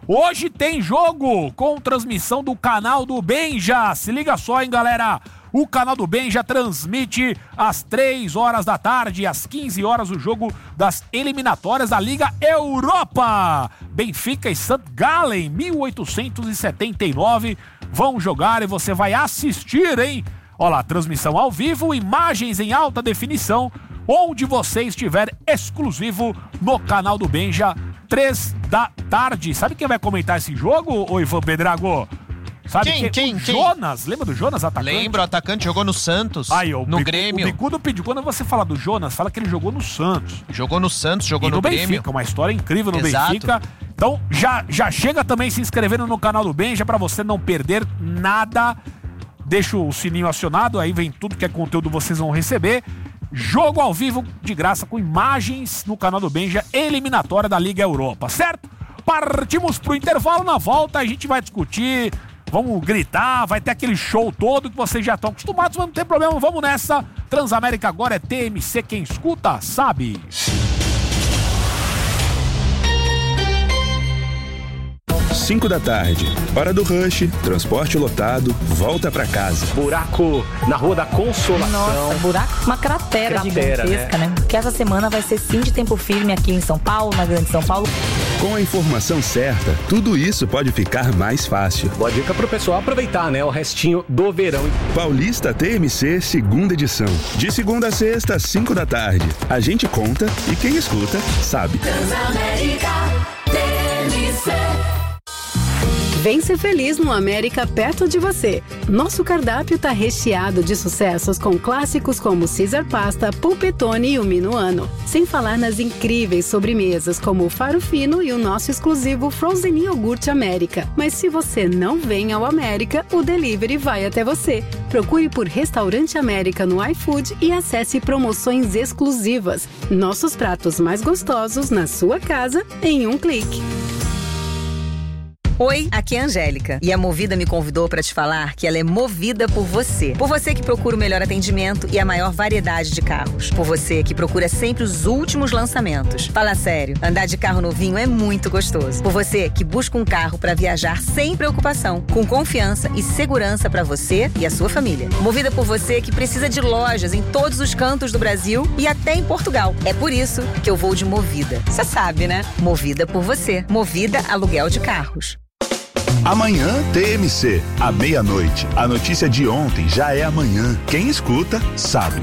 Hoje tem jogo com transmissão do canal do Benja. Se liga só, hein, galera. O canal do Benja transmite às 3 horas da tarde, às 15 horas, o jogo das eliminatórias da Liga Europa. Benfica e St. Gallen, 1879, vão jogar e você vai assistir, hein? Olha lá, transmissão ao vivo, imagens em alta definição, onde você estiver, exclusivo no canal do Benja, 3 da tarde. Sabe quem vai comentar esse jogo, ô Ivan Bedrago? Sabe quem? Jonas, lembra do Jonas, atacante? Lembro, o atacante jogou no Santos, no Grêmio. O Bicudo pediu, quando você fala do Jonas, fala que ele jogou no Santos. Jogou no Santos, jogou no Grêmio. Benfica, uma história incrível no Benfica. Então, já chega também se inscrevendo no canal do Benja pra você não perder nada. Deixa o sininho acionado, aí vem tudo que é conteúdo, vocês vão receber. Jogo ao vivo, de graça, com imagens no canal do Benja, eliminatória da Liga Europa, certo? Partimos pro intervalo, na volta a gente vai discutir... Vamos gritar, vai ter aquele show todo que vocês já estão acostumados, mas não tem problema, vamos nessa. Transamérica agora é TMC, quem escuta sabe. 5 da tarde, hora do rush, transporte lotado, volta pra casa. Buraco na Rua da Consolação. Nossa, buraco, uma cratera gigantesca, né? Porque essa semana vai ser sim de tempo firme aqui em São Paulo, na Grande São Paulo. Com a informação certa, tudo isso pode ficar mais fácil. Boa dica pro pessoal aproveitar, né? O restinho do verão. Paulista TMC, segunda edição. De segunda a sexta, 5 da tarde. A gente conta e quem escuta sabe. Transamérica TMC. Vem ser feliz no América perto de você. Nosso cardápio tá recheado de sucessos com clássicos como Caesar Pasta, Pulpetone e o Minuano. Sem falar nas incríveis sobremesas como o Faro Fino e o nosso exclusivo Frozen Iogurte América. Mas se você não vem ao América, o delivery vai até você. Procure por Restaurante América no iFood e acesse promoções exclusivas. Nossos pratos mais gostosos na sua casa em um clique. Oi, aqui é a Angélica e a Movida me convidou para te falar que ela é movida por você. Por você que procura o melhor atendimento e a maior variedade de carros. Por você que procura sempre os últimos lançamentos. Fala sério, andar de carro novinho é muito gostoso. Por você que busca um carro para viajar sem preocupação, com confiança e segurança para você e a sua família. Movida por você que precisa de lojas em todos os cantos do Brasil e até em Portugal. É por isso que eu vou de Movida. Você sabe, né? Movida por você. Movida Aluguel de Carros. Amanhã, TMC, à meia-noite. A notícia de ontem já é amanhã. Quem escuta, sabe.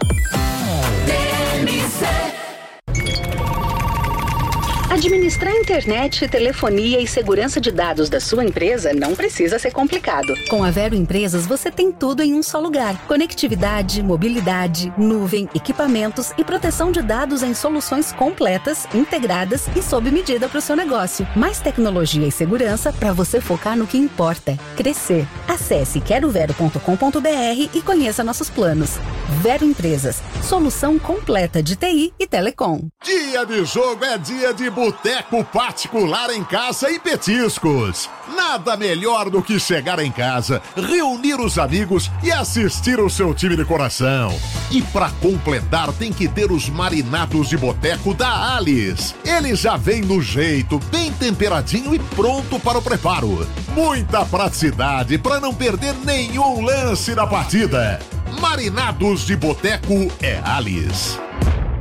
Administrar internet, telefonia e segurança de dados da sua empresa não precisa ser complicado. Com a Vero Empresas, você tem tudo em um só lugar. Conectividade, mobilidade, nuvem, equipamentos e proteção de dados em soluções completas, integradas e sob medida para o seu negócio. Mais tecnologia e segurança para você focar no que importa: crescer. Acesse querovero.com.br e conheça nossos planos. Vero Empresas, solução completa de TI e telecom. Dia de jogo é dia de boteco particular em casa e petiscos. Nada melhor do que chegar em casa, reunir os amigos e assistir o seu time de coração. E pra completar tem que ter os marinados de boteco da Alice. Ele já vem no jeito, bem temperadinho e pronto para o preparo. Muita praticidade para não perder nenhum lance da partida. Marinados de boteco é Alice.